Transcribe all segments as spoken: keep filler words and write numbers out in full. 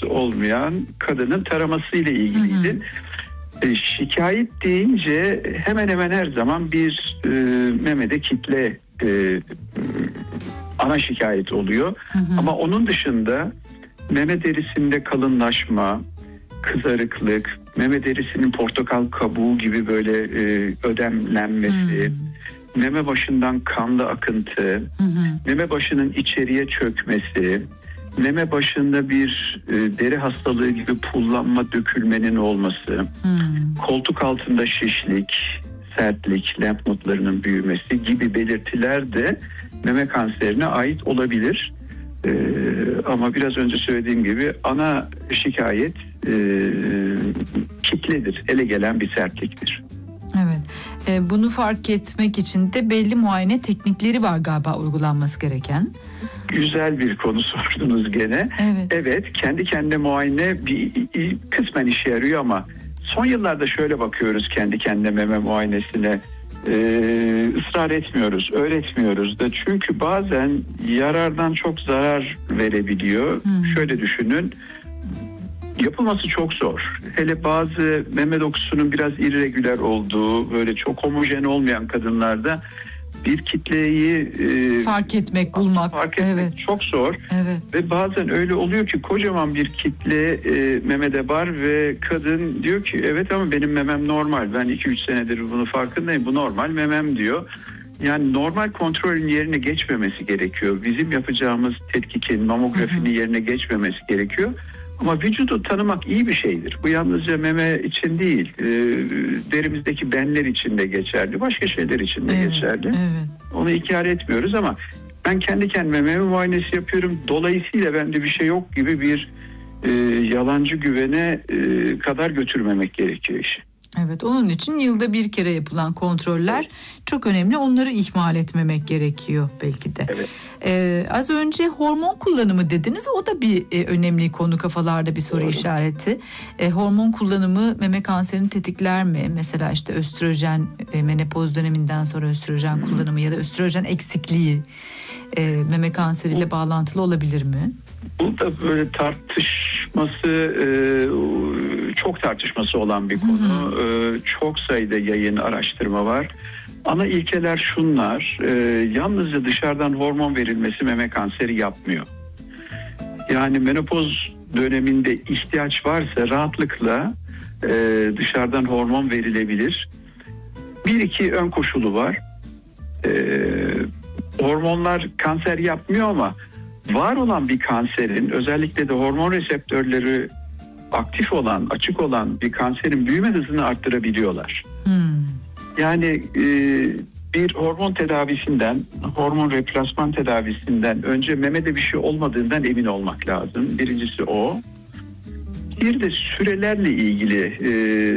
memelisi olmayan kadının taraması ile ilgiliydi. Hı hı. E, şikayet deyince hemen hemen her zaman bir e, memede kitle e, ana şikayet oluyor. Hı hı. Ama onun dışında meme derisinde kalınlaşma, kızarıklık, meme derisinin portakal kabuğu gibi böyle e, ödemlenmesi, hmm. meme başından kanlı akıntı, hı hı. meme başının içeriye çökmesi, meme başında bir e, deri hastalığı gibi pullanma, dökülmenin olması, hmm. koltuk altında şişlik, sertlik, lenf nodlarının büyümesi gibi belirtiler de meme kanserine ait olabilir. Ee, ama biraz önce söylediğim gibi ana şikayet e, kitledir, ele gelen bir sertliktir. Evet, e, bunu fark etmek için de belli muayene teknikleri var galiba uygulanması gereken. Güzel bir konu sordunuz gene. Evet, evet kendi kendine muayene bir, bir, kısmen işe yarıyor ama son yıllarda şöyle bakıyoruz kendi kendine meme muayenesine. Ee, ısrar etmiyoruz, öğretmiyoruz da çünkü bazen yarardan çok zarar verebiliyor. Hmm. Şöyle düşünün, yapılması çok zor. Hele bazı meme dokusunun biraz irregüler olduğu, böyle çok homojen olmayan kadınlarda bir kitleyi e, fark etmek, bulmak, fark etmek evet. çok zor. Evet. Ve bazen öyle oluyor ki kocaman bir kitle e, memede var ve kadın diyor ki evet ama benim memem normal. Ben iki üç senedir bunu farkındayım. Bu normal memem diyor. Yani normal kontrolün yerine geçmemesi gerekiyor. Bizim yapacağımız tetkikin, mamografinin hı hı. yerine geçmemesi gerekiyor. Ama vücudu tanımak iyi bir şeydir. Bu yalnızca meme için değil, e, derimizdeki benler için de geçerli, başka şeyler için de evet, geçerli. Evet. Onu inkar etmiyoruz ama ben kendi kendime meme muayenesi yapıyorum. Dolayısıyla bende bir şey yok gibi bir e, yalancı güvene e, kadar götürmemek gerekiyor işi. Evet, onun için yılda bir kere yapılan kontroller evet. çok önemli. Onları ihmal etmemek gerekiyor belki de. Evet. Ee, az önce hormon kullanımı dediniz. O da bir e, önemli konu, kafalarda bir soru Doğru. işareti. E, hormon kullanımı meme kanserini tetikler mi? Mesela işte östrojen, e, menopoz döneminden sonra östrojen hmm. kullanımı ya da östrojen eksikliği e, meme kanseriyle bağlantılı olabilir mi? Bu da böyle tartışması e, çok tartışması olan bir konu. Hı hı. E, çok sayıda yayın, araştırma var. Ana ilkeler şunlar. E, yalnızca dışarıdan hormon verilmesi meme kanseri yapmıyor. Yani menopoz döneminde ihtiyaç varsa rahatlıkla e, dışarıdan hormon verilebilir. Bir iki ön koşulu var. E, hormonlar kanser yapmıyor ama var olan bir kanserin, özellikle de hormon reseptörleri aktif olan, açık olan bir kanserin büyüme hızını arttırabiliyorlar. Hmm. Yani e, bir hormon tedavisinden, hormon replasman tedavisinden önce memede bir şey olmadığından emin olmak lazım. Birincisi o. Bir de sürelerle ilgili e,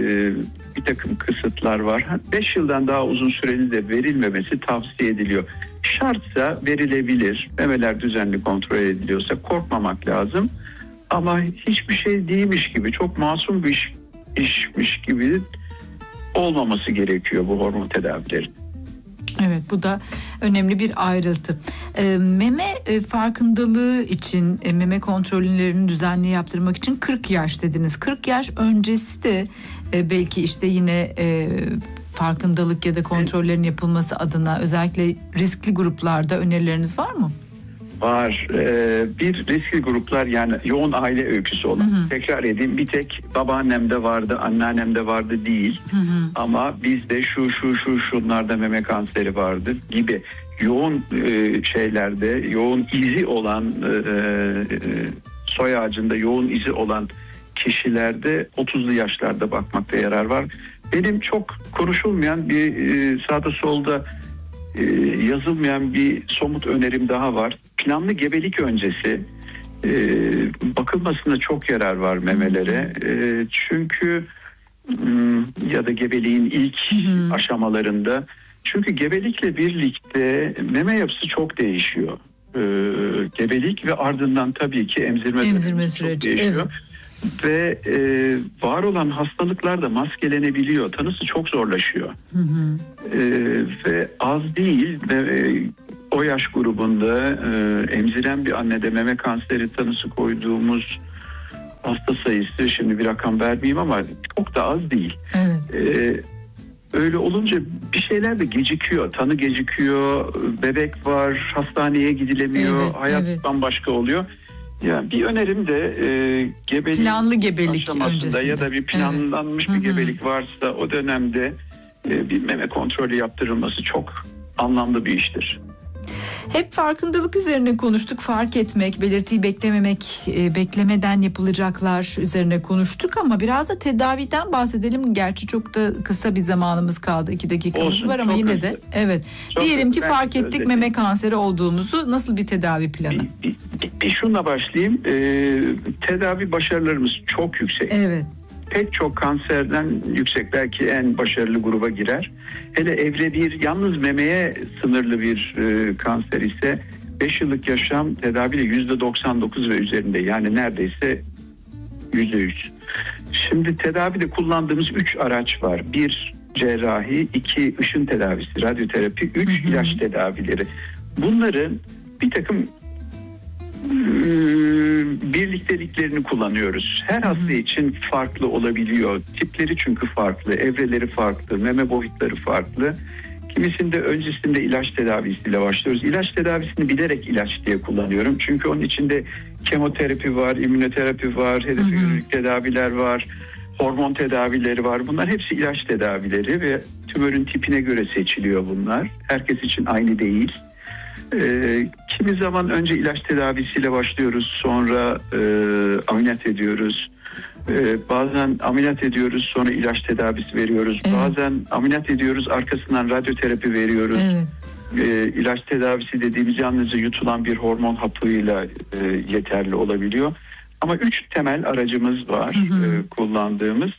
bir takım kısıtlar var. beş yıldan daha uzun süreli de verilmemesi tavsiye ediliyor. Şartsa verilebilir. Memeler düzenli kontrol ediliyorsa korkmamak lazım. Ama hiçbir şey değilmiş gibi, çok masum bir iş, işmiş gibi olmaması gerekiyor bu hormon tedavileri. Evet, bu da önemli bir ayrıntı. E, meme e, farkındalığı için, e, meme kontrollerini düzenli yaptırmak için kırk yaş dediniz. kırk yaş öncesi de e, belki işte yine e, farkındalık ya da kontrollerin yapılması adına özellikle riskli gruplarda önerileriniz var mı? Var. Ee, bir riskli gruplar, yani yoğun aile öyküsü olan. Hı hı. Tekrar edeyim, bir tek babaannemde vardı, anneannemde vardı değil. Hı hı. Ama bizde şu şu şu şunlarda meme kanseri vardı gibi yoğun e, şeylerde, yoğun izi olan e, e, soy ağacında yoğun izi olan kişilerde otuzlu yaşlarda bakmakta yarar var. Benim çok konuşulmayan bir e, sağda solda e, yazılmayan bir somut önerim daha var. Planlı gebelik öncesi e, bakılmasında çok yarar var memelere. E, çünkü ya da gebeliğin ilk hı hı. aşamalarında. Çünkü gebelikle birlikte meme yapısı çok değişiyor. E, gebelik ve ardından tabii ki emzirme, emzirme süreci değişiyor. Evet. Ve e, var olan hastalıklar da maskelenebiliyor. Tanısı çok zorlaşıyor. Hı hı. E, ve az değil ve e, o yaş grubunda e, emziren bir annede meme kanseri tanısı koyduğumuz hasta sayısı, şimdi bir rakam vermeyeyim ama çok da az değil. Evet. Ee, öyle olunca bir şeyler de gecikiyor. Tanı gecikiyor, bebek var, hastaneye gidilemiyor, Evet, hayat evet. bambaşka oluyor. Yani bir önerim de e, gebelik Planlı gebelik aşamasında öncesinde. ya da bir planlanmış Evet. bir Hı hı. gebelik varsa o dönemde e, bir meme kontrolü yaptırılması çok anlamlı bir iştir. Hep farkındalık üzerine konuştuk. Fark etmek, belirtiyi beklememek, e, beklemeden yapılacaklar üzerine konuştuk ama biraz da tedaviden bahsedelim. Gerçi çok da kısa bir zamanımız kaldı. iki dakikamız Olsun, var ama çok yine hızlı. de evet. Çok Diyelim ki hızlı. fark Ben ettik özetleyeyim. meme kanseri olduğumuzu. Nasıl bir tedavi planı? Bir, bir, bir şunla başlayayım. E, tedavi başarılarımız çok yüksek. Evet. Pek çok kanserden yüksek, belki en başarılı gruba girer. Hele evre bir yalnız memeye sınırlı bir e, kanser ise beş yıllık yaşam tedaviyle yüzde doksan dokuz ve üzerinde, yani neredeyse yüzde yüz. Şimdi tedavide kullandığımız üç araç var. Bir cerrahi, iki ışın tedavisi, radyoterapi, üç Hı hı. ilaç tedavileri. Bunların bir takım birlikteliklerini kullanıyoruz. Her hasta için farklı olabiliyor. Tipleri çünkü farklı, evreleri farklı, meme boyutları farklı. Kimisinde öncesinde ilaç tedavisiyle başlıyoruz. İlaç tedavisini bilerek ilaç diye kullanıyorum. Çünkü onun içinde kemoterapi var, immünoterapi var, hedefe yönelik tedaviler var, hormon tedavileri var. Bunlar hepsi ilaç tedavileri ve tümörün tipine göre seçiliyor bunlar. Herkes için aynı değil. Ee, kimi zaman önce ilaç tedavisiyle başlıyoruz, sonra e, ameliyat ediyoruz. Ee, bazen ameliyat ediyoruz, sonra ilaç tedavisi veriyoruz. Evet. Bazen ameliyat ediyoruz, arkasından radyoterapi veriyoruz. Evet. Ee, ilaç tedavisi dediğimiz yalnızca yutulan bir hormon hapıyla e, yeterli olabiliyor. Ama üç temel aracımız var Hı hı. e, kullandığımız.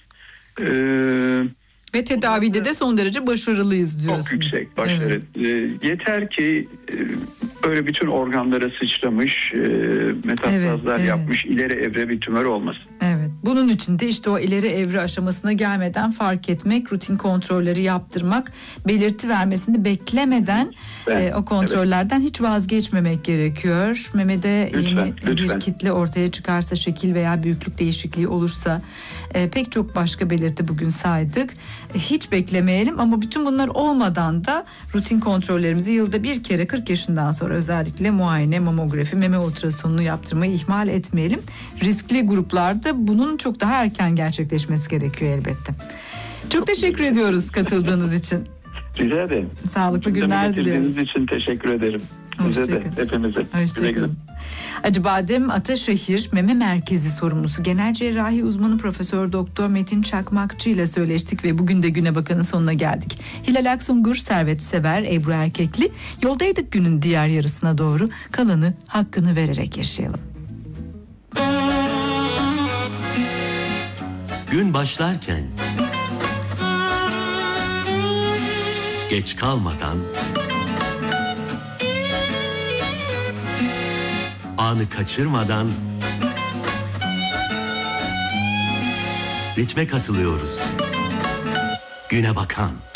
Ee, Ve tedavide de son derece başarılıyız diyorsunuz. Çok yüksek başarı. Evet. E, yeter ki e, böyle bütün organlara sıçramış, e, metastazlar Evet, evet. yapmış, ileri evre bir tümör olmasın. Evet. Bunun için de işte o ileri evre aşamasına gelmeden fark etmek, rutin kontrolleri yaptırmak, belirti vermesini beklemeden Ben, e, o kontrollerden evet. hiç vazgeçmemek gerekiyor. Memede Lütfen, yeni lütfen. bir kitle ortaya çıkarsa, şekil veya büyüklük değişikliği olursa, e, pek çok başka belirti bugün saydık. E, hiç beklemeyelim ama bütün bunlar olmadan da rutin kontrollerimizi yılda bir kere kırk yaşından sonra özellikle muayene, mamografi, meme ultrasonunu yaptırmayı ihmal etmeyelim. Riskli gruplarda bunun çok daha erken gerçekleşmesi gerekiyor elbette. Çok, çok teşekkür ediyoruz katıldığınız için. Rica ederim. Sağlıklı günler diliyoruz. için teşekkür ederim. Size de, hepimize. Hoşçakalın. Acıbadem Ataşehir Meme Merkezi sorumlusu Genel Cerrahi Uzmanı Profesör Doktor Metin Çakmakçı ile söyleştik ve bugün de Güne Bakan'ın sonuna geldik. Hilal Aksungur, Servet Sever, Ebru Erkekli. Yoldaydık günün diğer yarısına doğru. Kalanı hakkını vererek yaşayalım. Gün başlarken geç kalmadan anı kaçırmadan ritme katılıyoruz. Güne Bakan.